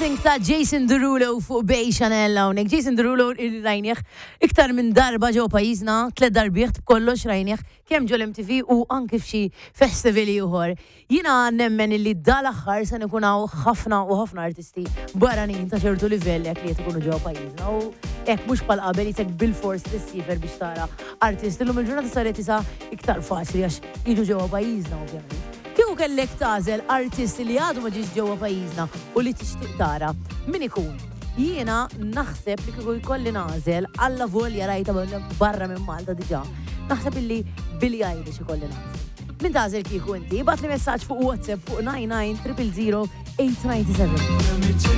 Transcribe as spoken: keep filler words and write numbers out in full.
Feeling ta' Jason Derulo fuq Bay Chanel hawnhekk. Jason Derulo rajnieh iktar minn darba ġew pajjiżna, tliet darbiet b'kollox rajnieh kemm ġol M T V u anke f'xi festivali ieħor. Jiena nemmen illi dal-aħħar se ikun hawn ħafna u ħafna artisti barranin ta' ċertu livelli jekk li qed ikunu ġew pajjiżna u hekk mhux bħal qabel jisek bil-fors tissifer biex tara artisti llum il-ġurnata saret isa iktar faċli għax jiġu ġewwa pajjiżna ovvjament. Kieku kellek tażel artisti li għadu ma ġiex ġewwa pajjiżna u li tixtieq tara, min ikun? Jiena naħseb li kieku jkolli nażel alla volja rajta barra minn Malta diġà. Naħseb illi Billie Eilish ikolli nażel. Min tażel kieku inti? Ibgħat li messaġġ fuq WhatsApp fuq nine nine zero zero zero eight nine seven.